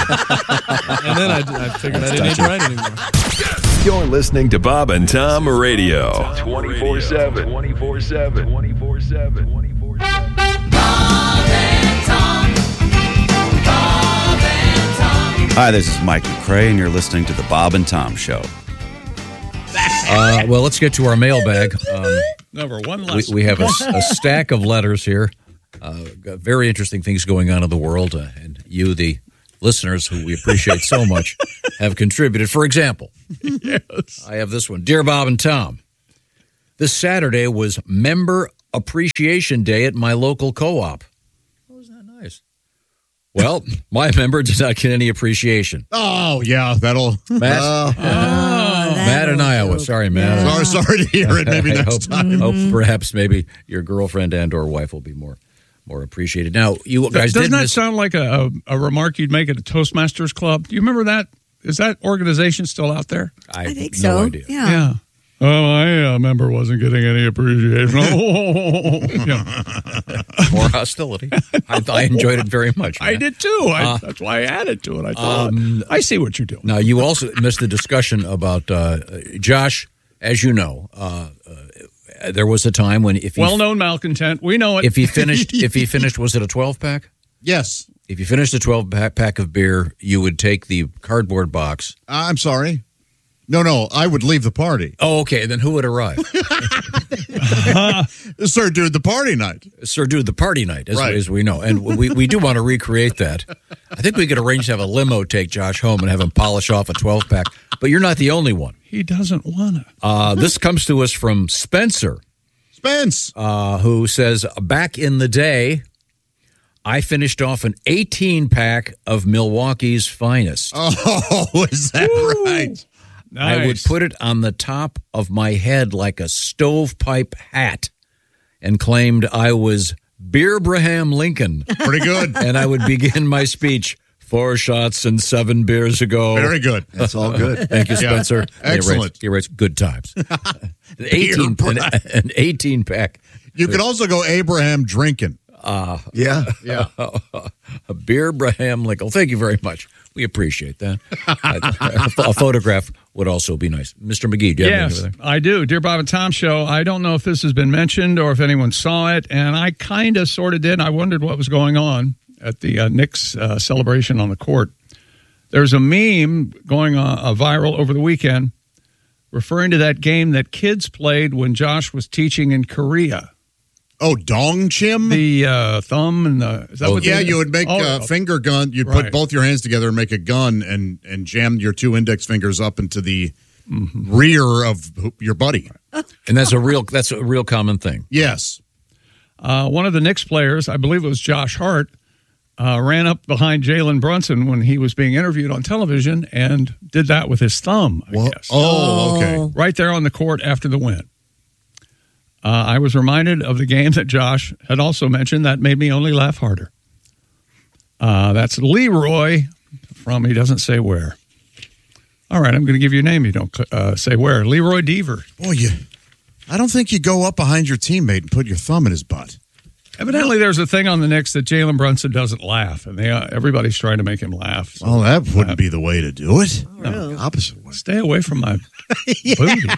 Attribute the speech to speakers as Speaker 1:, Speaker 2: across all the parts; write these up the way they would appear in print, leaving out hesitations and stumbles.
Speaker 1: And then I figured I didn't need to write anymore.
Speaker 2: You're listening to Bob and Tom Radio. 24/7.
Speaker 3: 24/7. 24/7. 24/7.
Speaker 4: Hi, this is Mike McCrae, and you're listening to the Bob and Tom Show.
Speaker 5: Well, let's get to our mailbag.
Speaker 1: Number one less.
Speaker 5: We have a stack of letters here. Got very interesting things going on in the world, and you, the listeners, who we appreciate so much, have contributed. For example,
Speaker 1: Yes.
Speaker 5: I have this one. Dear Bob and Tom, this Saturday was Member Appreciation Day at my local co-op. Oh, isn't that nice? Well, my member did not get any appreciation.
Speaker 6: Oh, yeah, that'll...
Speaker 5: Matt, Matt in Iowa. Sorry, Matt.
Speaker 6: Yeah. Sorry to hear it. Maybe next time.
Speaker 5: Hope perhaps maybe your girlfriend and or wife will be more appreciated. Now, you guys
Speaker 1: Doesn't
Speaker 5: didn't
Speaker 1: that sound like a remark you'd make at a Toastmasters club? Do you remember that? Is that organization still out there?
Speaker 5: I
Speaker 7: think
Speaker 5: no
Speaker 7: so.
Speaker 5: idea.
Speaker 7: Yeah.
Speaker 1: Oh, my member wasn't getting any appreciation. Yeah.
Speaker 5: More hostility. I enjoyed it very much.
Speaker 1: I
Speaker 5: man.
Speaker 1: did too. That's why I added to it. I thought, I see what you're doing.
Speaker 5: Now, you also missed the discussion about Josh. As you know, there was a time when if he,
Speaker 1: Well-known malcontent. We know it.
Speaker 5: if he finished, was it a 12-pack?
Speaker 6: Yes.
Speaker 5: If you finished a 12-pack of beer, you would take the cardboard box.
Speaker 6: I'm sorry. No, I would leave the party.
Speaker 5: Oh, okay. Then who would arrive?
Speaker 6: Sir, dude, the party night.
Speaker 5: Sir, dude, the party night,
Speaker 6: Right.
Speaker 5: as we know. And we do want to recreate that. I think we could arrange to have a limo take Josh home and have him polish off a 12-pack. But you're not the only one.
Speaker 1: He doesn't want to.
Speaker 5: This comes to us from Spencer,
Speaker 6: Spence.
Speaker 5: who says, back in the day, I finished off an 18-pack of Milwaukee's finest.
Speaker 6: Oh, is that right?
Speaker 1: Nice.
Speaker 5: I would put it on the top of my head like a stovepipe hat and claimed I was Beerbraham Lincoln.
Speaker 6: Pretty good.
Speaker 5: And I would begin my speech, 4 shots and 7 beers ago.
Speaker 6: Very good.
Speaker 4: That's all good.
Speaker 5: Thank you, Spencer.
Speaker 6: Yeah. Excellent.
Speaker 5: He writes good times. an 18-pack.
Speaker 6: You could also go Abraham drinking.
Speaker 4: Yeah.
Speaker 6: Yeah.
Speaker 5: A Beerbraham Lincoln. Thank you very much. We appreciate that. A photograph would also be nice. Mr. McGee, do you have
Speaker 1: Yes,
Speaker 5: anything over there?
Speaker 1: I do. Dear Bob and Tom Show, I don't know if this has been mentioned or if anyone saw it, and I kind of sort of did. I wondered what was going on at the Knicks celebration on the court. There's a meme going viral over the weekend referring to that game that kids played when Josh was teaching in Korea.
Speaker 6: Oh, dong chim?
Speaker 1: The thumb and the... Is that what
Speaker 6: Yeah,
Speaker 1: they-
Speaker 6: you would make a finger gun. You'd
Speaker 1: Right.
Speaker 6: put both your hands together and make a gun and jam your 2 index fingers up into the rear of your buddy.
Speaker 5: And that's a real common thing.
Speaker 6: Yes.
Speaker 1: One of the Knicks players, I believe it was Josh Hart, ran up behind Jalen Brunson when he was being interviewed on television and did that with his thumb, I guess.
Speaker 6: Oh, okay.
Speaker 1: Right there on the court after the win. I was reminded of the game that Josh had also mentioned that made me only laugh harder. That's Leroy from, he doesn't say where. All right, I'm going to give you a name. You don't say where. Leroy Deaver.
Speaker 6: Boy, I don't think you go up behind your teammate and put your thumb in his butt.
Speaker 1: Evidently, there's a thing on the Knicks that Jalen Brunson doesn't laugh, and everybody's trying to make him laugh. So
Speaker 6: Oh, that wouldn't be the way to do it.
Speaker 4: Opposite way.
Speaker 1: stay away from my booty.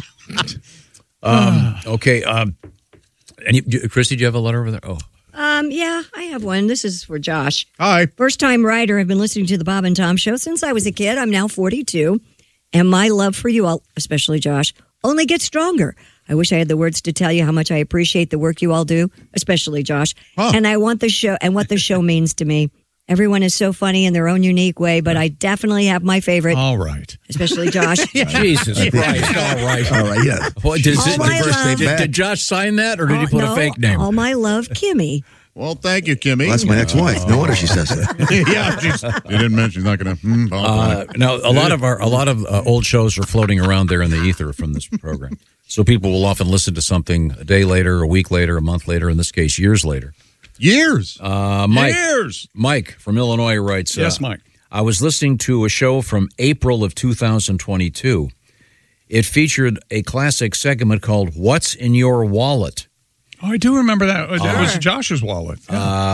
Speaker 5: Okay. Christy, do you have a letter over there? Oh.
Speaker 7: Yeah, I have one. This is for Josh.
Speaker 6: Hi.
Speaker 7: First-time writer. I've been listening to the Bob and Tom Show since I was a kid. I'm now 42. And my love for you all, especially Josh, only gets stronger. I wish I had the words to tell you how much I appreciate the work you all do, especially Josh. And I want the show and what the show means to me. Everyone is so funny in their own unique way, but I definitely have my favorite,
Speaker 1: All right.
Speaker 7: especially Josh.
Speaker 5: Jesus Christ. All right.
Speaker 4: All right, yeah.
Speaker 5: What,
Speaker 7: All my love.
Speaker 5: did Josh sign that, or did he put a fake name?
Speaker 7: All my love, Kimmy.
Speaker 6: Well, thank you, Kimmy.
Speaker 4: Well, that's my ex-wife. No wonder she says that.
Speaker 6: Yeah, you didn't mention she's not going to.
Speaker 5: Now, a lot of old shows are floating around there in the ether from this program. So people will often listen to something a day later, a week later, a month later, in this case, years later.
Speaker 6: Years.
Speaker 5: Mike from Illinois writes,
Speaker 1: Yes, Mike.
Speaker 5: I was listening to a show from April of 2022. It featured a classic segment called What's in Your Wallet?
Speaker 1: Oh, I do remember that. It was Josh's wallet.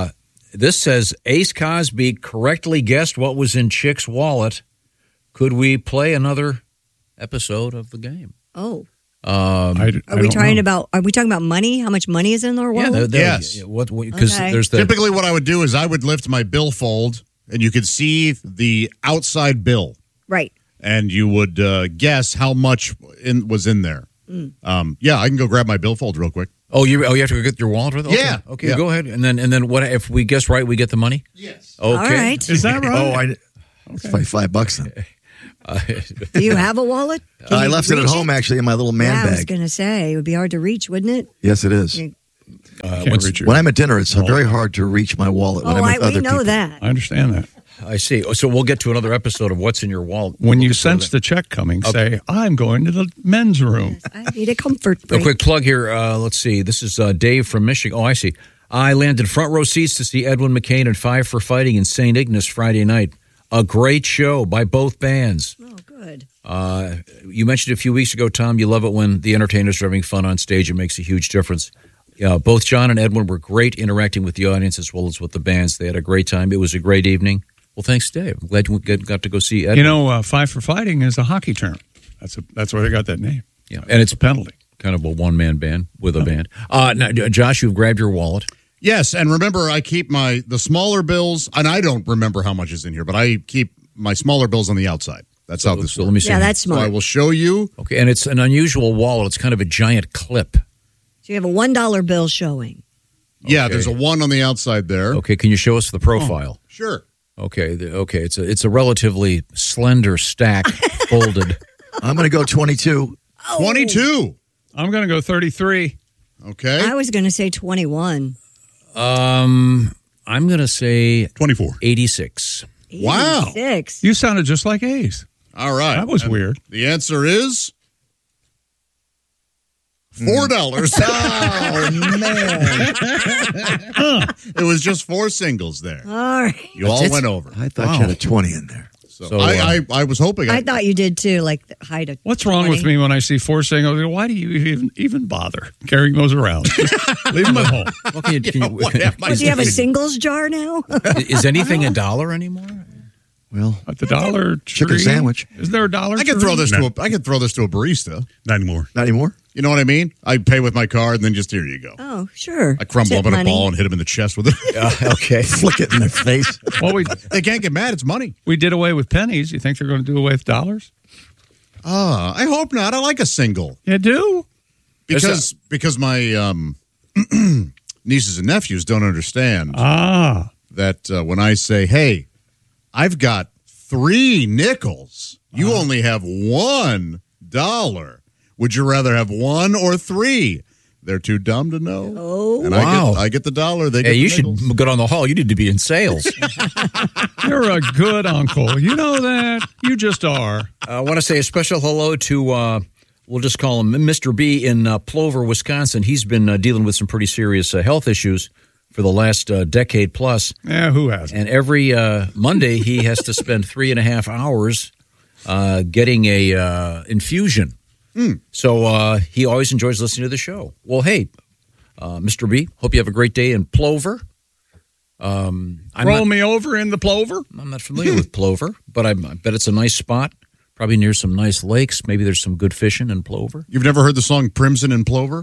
Speaker 5: This says Ace Cosby correctly guessed what was in Chick's wallet. Could we play another episode of the game?
Speaker 7: Oh.
Speaker 1: I
Speaker 7: Are we talking
Speaker 1: know.
Speaker 7: about money? How much money is in our wallet?
Speaker 6: Yes.
Speaker 5: Because
Speaker 7: Okay.
Speaker 5: there's the
Speaker 6: Typically, what I would do is I would lift my billfold, and you could see the outside bill,
Speaker 7: Right.
Speaker 6: and you would guess how much was in there. Yeah, I can go grab my billfold real quick.
Speaker 5: you have to go get your wallet with it? Okay.
Speaker 6: Yeah.
Speaker 5: Okay,
Speaker 6: Yeah.
Speaker 5: go ahead. And then what if we guess right, we get the money?
Speaker 6: Yes.
Speaker 5: Okay.
Speaker 7: All right.
Speaker 1: Is that right?
Speaker 8: It's like $5 then.
Speaker 7: Do you have a wallet? Can
Speaker 8: I
Speaker 7: you
Speaker 8: left it at
Speaker 7: reach
Speaker 8: home, actually, in my little man
Speaker 7: Yeah, I was
Speaker 8: bag.
Speaker 7: going to say, it would be hard to reach, wouldn't it?
Speaker 8: Yes, it is.
Speaker 1: Can't reach your-
Speaker 8: When I'm at dinner, it's very hard to reach my wallet when I'm with other
Speaker 7: we know
Speaker 8: people.
Speaker 7: that.
Speaker 1: I understand that.
Speaker 5: I see. So we'll get to another episode of What's in Your Wallet.
Speaker 1: When you sense the check coming, say, I'm going to the men's room.
Speaker 7: I need a comfort
Speaker 5: A
Speaker 7: break.
Speaker 5: quick plug here. Let's see. This is Dave from Michigan. Oh, I see. I landed front row seats to see Edwin McCain and Five for Fighting in St. Ignace Friday night. A great show by both bands.
Speaker 7: Oh, good.
Speaker 5: You mentioned a few weeks ago, Tom, you love it when the entertainers are having fun on stage. It makes a huge difference. Both John and Edwin were great interacting with the audience as well as with the bands. They had a great time. It was a great evening. Well, thanks, Dave. I'm glad you got to go see Edwin.
Speaker 1: You know, Five for Fighting is a hockey term. That's where they got that name.
Speaker 5: Yeah, and it's
Speaker 1: a penalty.
Speaker 5: Kind of a one-man band with a band. Now, Josh, you've grabbed your wallet.
Speaker 6: Yes, and remember, I keep the smaller bills, and I don't remember how much is in here, but I keep my smaller bills on the outside. That's how this
Speaker 5: So
Speaker 6: works.
Speaker 5: let me see.
Speaker 7: Yeah, that's
Speaker 6: So I
Speaker 7: smart.
Speaker 6: will show you.
Speaker 5: Okay, and it's an unusual wallet. It's kind of a giant clip.
Speaker 7: So you have a $1 bill showing.
Speaker 6: Yeah,
Speaker 5: Okay.
Speaker 6: there's a 1 on the outside there.
Speaker 5: Okay, can you show us the profile?
Speaker 6: Sure.
Speaker 5: Okay, okay. It's a relatively slender stack, folded.
Speaker 8: I'm going to go 22.
Speaker 6: 22.
Speaker 1: I'm going to go 33.
Speaker 6: Okay.
Speaker 7: I was going to say 21.
Speaker 5: I'm going to say
Speaker 6: 24.
Speaker 5: 86.
Speaker 6: Wow.
Speaker 7: 86.
Speaker 1: You sounded just like Ace.
Speaker 6: All right.
Speaker 1: That was
Speaker 6: And
Speaker 1: weird.
Speaker 6: The answer is $4.
Speaker 8: Oh, man.
Speaker 6: It was just 4 singles there.
Speaker 7: All right.
Speaker 6: You all went over.
Speaker 8: I thought you had a 20 in there.
Speaker 6: So I was hoping.
Speaker 7: I thought you did too, like the height of.
Speaker 1: What's wrong with
Speaker 7: 20.
Speaker 1: me when I see 4 singles? Why do you even bother carrying those around? Just leave them at home.
Speaker 5: Well, can you,
Speaker 7: What, do you have a singles jar now?
Speaker 5: is anything $1 anymore?
Speaker 8: Well,
Speaker 1: At the Dollar
Speaker 8: Chicken
Speaker 1: Tree?
Speaker 8: sandwich.
Speaker 1: Is there a Dollar
Speaker 6: I could
Speaker 1: Tree?
Speaker 6: throw this to I could throw this to a barista.
Speaker 9: Not anymore.
Speaker 8: Not anymore?
Speaker 6: You know what I mean? I pay with my card, and then just here you go.
Speaker 7: Oh, sure.
Speaker 6: I crumble
Speaker 7: Tip
Speaker 6: up in a
Speaker 7: money.
Speaker 6: ball and hit him in the chest with it.
Speaker 5: Okay.
Speaker 8: Flick it in their face.
Speaker 1: Well,
Speaker 6: They can't get mad. It's money.
Speaker 1: we did away with pennies. You think they're going to do away with dollars?
Speaker 6: I hope not. I like a single
Speaker 1: You do?
Speaker 6: because my nieces and nephews don't understand that when I say, "Hey, I've got 3 nickels. You only have $1. Would you rather have 1 or 3?" They're too dumb to know.
Speaker 7: Oh.
Speaker 6: And
Speaker 5: Wow.
Speaker 6: I get the dollar. They get
Speaker 5: Hey, you
Speaker 6: the
Speaker 5: should
Speaker 6: nickels.
Speaker 5: go down the hall. You need to be in sales.
Speaker 1: You're a good uncle. You know that. You just are.
Speaker 5: I want to say a special hello to, we'll just call him Mr. B in Plover, Wisconsin. He's been dealing with some pretty serious health issues for the last decade plus.
Speaker 1: Yeah, who has?
Speaker 5: And every Monday, he has to spend 3.5 hours getting a infusion. So he always enjoys listening to the show. Well, hey, Mr. B, hope you have a great day in Plover.
Speaker 1: Roll me over in the Plover?
Speaker 5: I'm not familiar with Plover, but I bet it's a nice spot. Probably near some nice lakes. Maybe there's some good fishing in Plover.
Speaker 6: You've never heard the song "Primson and Plover"?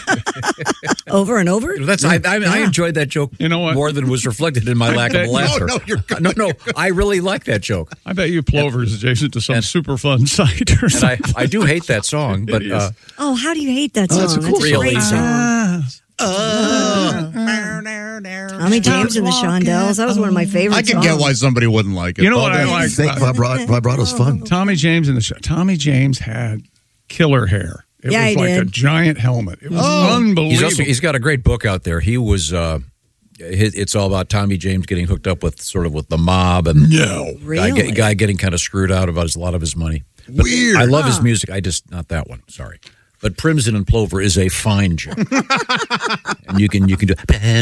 Speaker 7: Over and over?
Speaker 5: I enjoyed that joke.
Speaker 1: You know what?
Speaker 5: More than was reflected in my lack of laughter.
Speaker 6: No, you're good.
Speaker 5: No, I really like that joke,
Speaker 1: I bet you Plover is adjacent to some super fun site or
Speaker 5: and
Speaker 1: something.
Speaker 5: I do hate that song, but
Speaker 1: is.
Speaker 7: Oh, how do you hate that song?
Speaker 8: that's a cool
Speaker 5: song.
Speaker 7: great song. Tommy James and the Shondells. That was one of my favorites.
Speaker 6: I can get why somebody wouldn't like it.
Speaker 1: You know what I
Speaker 8: I
Speaker 1: like?
Speaker 8: think vibrato's fun.
Speaker 1: Tommy James in the show. Tommy James had killer hair. It
Speaker 7: Yeah,
Speaker 1: was
Speaker 7: he
Speaker 1: like a
Speaker 7: did.
Speaker 1: giant helmet. It was unbelievable.
Speaker 5: he's got a great book out there. He was. It's all about Tommy James getting hooked up with the mob and
Speaker 7: Really?
Speaker 5: guy getting kind of screwed out about a lot of his money. But
Speaker 6: Weird.
Speaker 5: I love his music. I just not that one. Sorry. But Primson and Plover is a fine joke. And you can do
Speaker 8: Love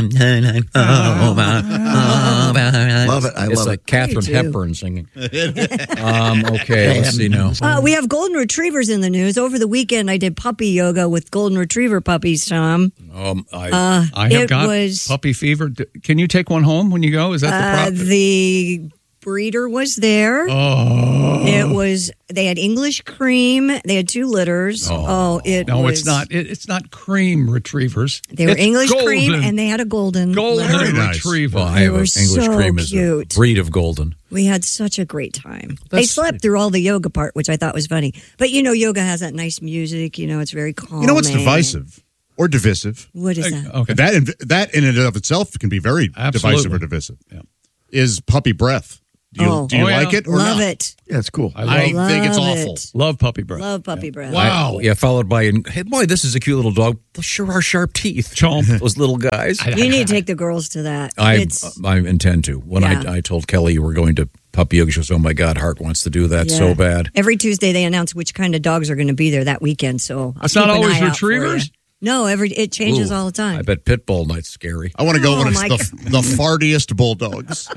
Speaker 8: it. I
Speaker 5: it's
Speaker 8: love
Speaker 5: like
Speaker 8: it.
Speaker 5: Katharine
Speaker 7: too.
Speaker 5: Hepburn singing. Okay, let's see now.
Speaker 7: We have golden retrievers in the news. Over the weekend, I did puppy yoga with golden retriever puppies, Tom.
Speaker 1: I have
Speaker 7: It
Speaker 1: got
Speaker 7: was-
Speaker 1: puppy fever. Can you take one home when you go? Is that the problem?
Speaker 7: The breeder was there. It was. They had English cream. They had 2 litters.
Speaker 1: No,
Speaker 7: was,
Speaker 1: it's not. It's not cream retrievers.
Speaker 7: They were
Speaker 1: It's
Speaker 7: English cream,
Speaker 1: golden.
Speaker 7: and they had a golden.
Speaker 1: Golden
Speaker 7: litter.
Speaker 6: Very nice.
Speaker 1: retriever.
Speaker 5: Well, I
Speaker 7: They
Speaker 5: have
Speaker 7: were
Speaker 5: an English
Speaker 7: so
Speaker 5: cream as a
Speaker 7: cute.
Speaker 5: breed of golden.
Speaker 7: We had such a great time. They slept through all the yoga part, which I thought was funny. But yoga has that nice music. It's very calm.
Speaker 6: You know what's divisive or divisive?
Speaker 7: What is that?
Speaker 1: Okay.
Speaker 6: That in and of itself can be very
Speaker 1: Absolutely.
Speaker 6: divisive or divisive.
Speaker 1: Yeah.
Speaker 6: Is puppy breath. Do you
Speaker 1: Oh,
Speaker 6: like
Speaker 1: yeah.
Speaker 6: it or
Speaker 7: Love
Speaker 6: not?
Speaker 7: it.
Speaker 8: Yeah, it's cool.
Speaker 6: I think it's
Speaker 7: Love
Speaker 6: awful.
Speaker 7: it.
Speaker 1: Love puppy breath.
Speaker 7: Love puppy breath.
Speaker 6: Wow.
Speaker 5: Followed by, hey, boy, this is a cute little dog. Sure are sharp teeth.
Speaker 1: Chomp.
Speaker 5: Those little guys.
Speaker 7: You need to take the girls to that.
Speaker 5: I
Speaker 7: It's
Speaker 5: intend to. When
Speaker 7: Yeah.
Speaker 5: I told Kelly you were going to puppy yoga, she goes, oh, my God, Hart wants to do that so
Speaker 7: yeah.
Speaker 5: bad.
Speaker 7: Every Tuesday they announce which kind of dogs are going to be there that weekend. So I'll
Speaker 1: It's not
Speaker 7: keep an
Speaker 1: always
Speaker 7: eye out for
Speaker 1: retrievers?
Speaker 7: you. No, it changes
Speaker 5: Ooh,
Speaker 7: all the time.
Speaker 5: I bet pit bull night's scary.
Speaker 6: I want to go when it's
Speaker 7: my
Speaker 6: the fartiest bulldogs.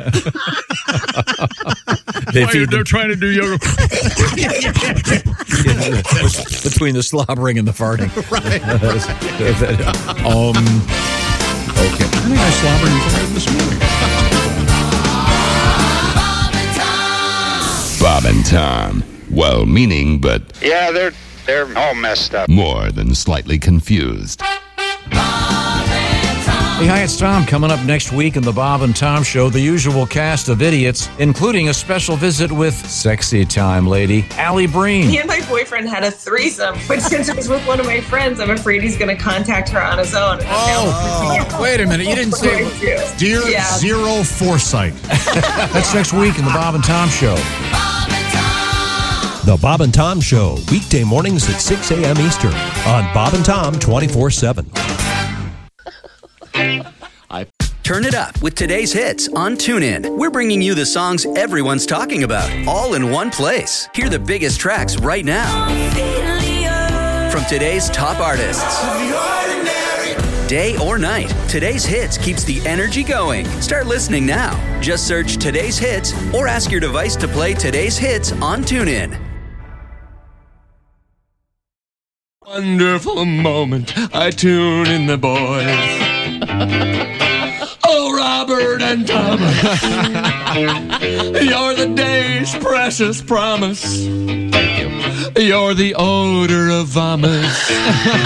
Speaker 5: They feed
Speaker 1: They're
Speaker 5: them
Speaker 1: trying to do yoga.
Speaker 5: between the slobbering and the farting.
Speaker 6: Right.
Speaker 5: Okay.
Speaker 1: I think I slobbered and farted this morning.
Speaker 2: Bob and Tom. Well-meaning, but
Speaker 9: Yeah, they're all messed up.
Speaker 2: more than slightly confused.
Speaker 5: Hey, hi, it's Tom. Coming up next week in the Bob and Tom Show, the usual cast of idiots, including a special visit with sexy time lady, Allie Breen.
Speaker 10: Me and my boyfriend had a threesome, but since it was with one of my friends, I'm afraid he's going to contact her on his own.
Speaker 5: Wait a minute. You didn't say...
Speaker 6: Dear
Speaker 10: Yeah.
Speaker 6: Zero Foresight.
Speaker 5: That's next week in the Bob and Tom Show.
Speaker 11: The Bob and Tom Show, weekday mornings at 6 a.m. Eastern on Bob and Tom 24/7.
Speaker 12: Turn it up with today's hits on TuneIn. We're bringing you the songs everyone's talking about, all in one place. Hear the biggest tracks right now from today's top artists. Day or night, today's hits keeps the energy going. Start listening now. Just search today's hits or ask your device to play today's hits on TuneIn.
Speaker 3: Wonderful moment. I tune in the boys. Oh, Robert and Thomas. You're the day's precious promise. Thank you. You're the odor of vomit.